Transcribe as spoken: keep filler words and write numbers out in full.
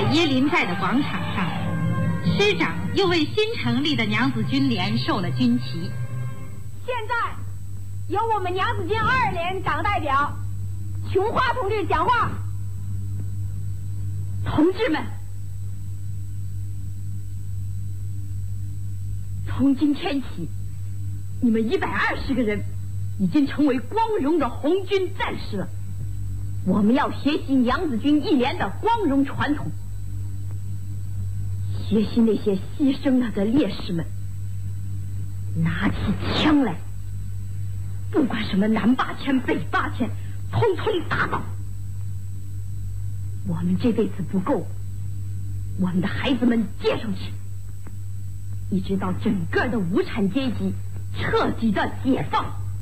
椰林寨的广场上，师长又为新成立的娘子军连授了军旗。 现在由我们娘子军二连长代表琼花同志讲话。 同志们，从今天起，你们一百二十个人已经成为光荣的红军战士了。我们要学习娘子军一连的光荣传统，学习那些牺牲了的烈士们，拿起枪来，不管什么南八千北八千，通通打倒。我们这辈子不够，我们的孩子们接上去，一直到整个的无产阶级彻底的解放。